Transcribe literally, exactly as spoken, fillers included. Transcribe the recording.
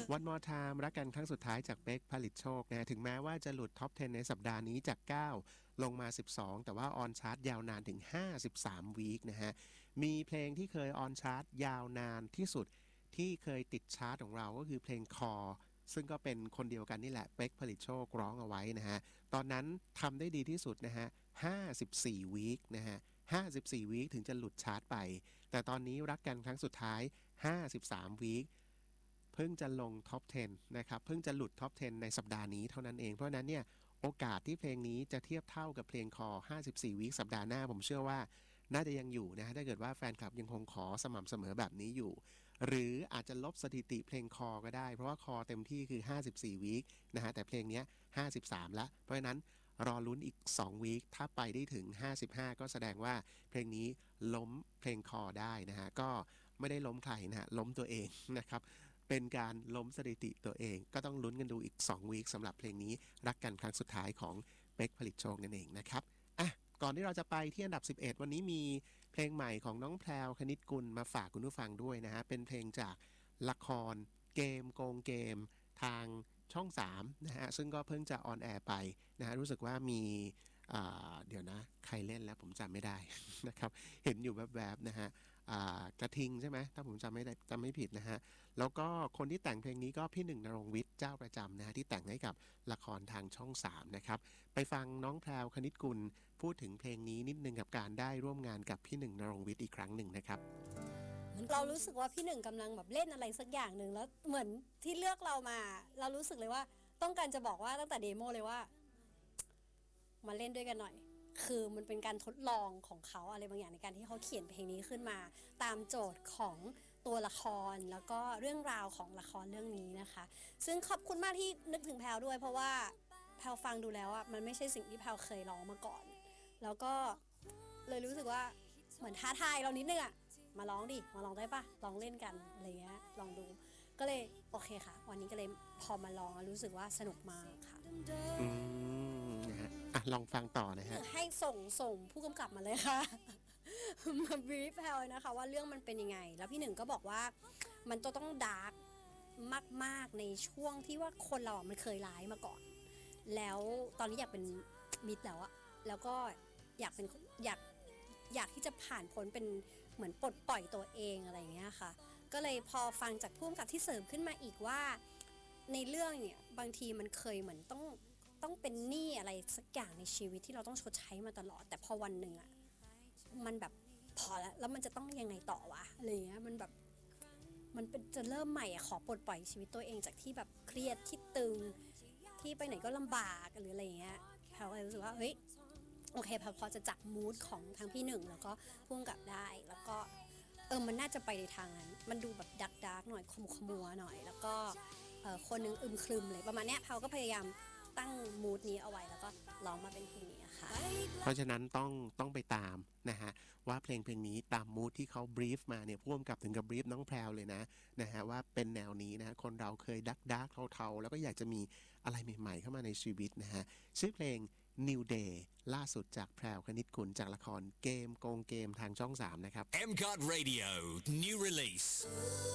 One More Time รักกันครั้งสุดท้ายจากเป๊กผลิตโชคนะถึงแม้ว่าจะหลุดท็อปสิบในสัปดาห์นี้จากเก้าลงมาสิบสองแต่ว่าออนชาร์ตยาวนานถึงห้าสิบสามวีคนะฮะมีเพลงที่เคยออนชาร์ตยาวนานที่สุดที่เคยติดชาร์ตของเราก็คือเพลงคอซึ่งก็เป็นคนเดียวกันนี่แหละเป๊กผลิตโชคร้องเอาไว้นะฮะตอนนั้นทำได้ดีที่สุดนะฮะห้าสิบสี่วีคนะฮะห้าสิบสี่วีคถึงจะหลุดชาร์ตไปแต่ตอนนี้รักกันครั้งสุดท้ายห้าสิบสามวีคเพิ่งจะลงท็อปสิบนะครับเพิ่งจะหลุดท็อปสิบในสัปดาห์นี้เท่านั้นเองเพราะนั้นเนี่ยโอกาสที่เพลงนี้จะเทียบเท่ากับเพลงคอห้าสิบสี่วีคสัปดาห์หน้าผมเชื่อว่าน่าจะยังอยู่นะถ้าเกิดว่าแฟนคลับยังคงขอสม่ำเสมอแบบนี้อยู่หรืออาจจะลบสถิติเพลงคอก็ได้เพราะว่าคอเต็มที่คือห้าสิบสี่วีคนะฮะแต่เพลงนี้ห้าสิบสามแล้วเพราะฉะนั้นรอลุ้นอีกสองวีคถ้าไปได้ถึงห้าสิบห้าก็แสดงว่าเพลงนี้ล้มเพลงคอได้นะฮะก็ไม่ได้ล้มใครนะฮะล้มตัวเองนะครับเป็นการล้มสถิติตัวเองก็ต้องลุ้นกันดูอีกสองวีคสำหรับเพลงนี้รักกันครั้งสุดท้ายของเป๊กผลิตโชคนั่นเองนะครับอ่ะก่อนที่เราจะไปที่อันดับสิบเอ็ดวันนี้มีเพลงใหม่ของน้องแพรวคณิตกุลมาฝากคุณผู้ฟังด้วยนะฮะเป็นเพลงจากละครเกมโกงเกมทางช่องสามนะฮะซึ่งก็เพิ่งจะออนแอร์ไปนะฮะรู้สึกว่ามีเดี๋ยวนะใครเล่นแล้วผมจำไม่ได้นะครับเห็นอยู่แวบๆนะฮะกระทิงใช่ไหมถ้าผมจำไม่ได้จำไม่ผิดนะฮะแล้วก็คนที่แต่งเพลงนี้ก็พี่หนึ่งณรงค์วิทย์เจ้าประจำนะฮะที่แต่งให้กับละครทางช่องสามนะครับไปฟังน้องแพรวคณิตกุลพูดถึงเพลงนี้นิดนึงกับการได้ร่วมงานกับพี่หนึ่งณรงค์วิทย์อีกครั้งหนึ่งนะครับเรารู้สึกว่าพี่หนึ่งกำลังแบบเล่นอะไรสักอย่างหนึ่งแล้วเหมือนที่เลือกเรามาเรารู้สึกเลยว่าต้องการจะบอกว่าตั้งแต่เดโมเลยว่ามาเล่นด้วยกันหน่อยคือมันเป็นการทดลองของเขาอะไรบางอย่างในการที่เขาเขียนเพลงนี้ขึ้นมาตามโจทย์ของตัวละครแล้วก็เรื่องราวของละครเรื่องนี้นะคะซึ่งขอบคุณมากที่นึกถึงแพรวด้วยเพราะว่าแพรวฟังดูแล้วอ่ะมันไม่ใช่สิ่งที่แพรวเคยร้องมาก่อนแล้วก็เลยรู้สึกว่าเหมือนท้าทายเรานิดนึงอ่ะมาร้องดิมาร้องได้ปะลองเล่นกันอะไรเงี้ยลองดูก็เลยโอเคค่ะวันนี้ก็เลยพอมาลองรู้สึกว่าสนุกมากค่ะอืมนะฮะอ่ะลองฟังต่อนะฮะให้ส่งส่งผู้กำกับมาเลยค่ะมาบรีฟแพลเลยนะคะว่าเรื่องมันเป็นยังไงแล้วพี่หนึ่งก็บอกว่ามันจะต้องดาร์กมากๆในช่วงที่ว่าคนเราอ่ะมันเคยร้ายมาก่อนแล้วตอนนี้อยากเป็นมิตรแล้วอะแล้วก็อยากเป็นอยากอยากที่จะผ่านพ้นเป็นเหมือนปลดปล่อยตัวเองอะไรอย่างเงี้ยค่ะก็เลยพอฟังจากผู้กำกับที่เสริมขึ้นมาอีกว่าในเรื่องเนี่ยบางทีมันเคยเหมือนต้องต้องเป็นหนี้อะไรสักอย่างในชีวิตที่เราต้องชดใช้มาตลอดแต่พอวันหนึ่งอะมันแบบพอแล้วแล้วมันจะต้องยังไงต่อวะอะไรเงี้ยมันแบบมันเป็นจะเริ่มใหม่อะขอปลดปล่อยชีวิตตัวเองจากที่แบบเครียดที่ตึงที่ไปไหนก็ลำบากหรืออะไรเงี้ยเราก็รู้สึกว่าเฮ้ยโอเคพอพอจะจับมูดของทั้งพี่หนึ่งแล้วก็พุ่งกลับได้แล้วก็เออมันน่าจะไปในทางนั้นมันดูแบบดักดักหน่อยขมุขมัวหน่อยแล้วก็เออคนนึงอึมครึมเลยประมาณเนี้ยเราก็พยายามตั้งมูดนี้เอาไว้แล้วก็ร้องมาเป็นเพลงนี้ค่ะเพราะฉะนั้นต้องต้องไปตามนะฮะว่าเพลงเพลงนี้ตามมูดที่เขาบรีฟมาเนี่ยพ่วงกับถึงกับบรีฟน้องแพรวเลยนะนะฮะว่าเป็นแนวนี้นะคนเราเคยดักดักเทาๆแล้วก็อยากจะมีอะไรใหม่ๆเข้ามาในชีวิตนะฮะชื่อเพลง New Day ล่าสุดจากแพรวคณิตกุลจากละครเกมโกงเกมทางช่องสามนะครับเอ็ม ซี โอ ที Radio New Release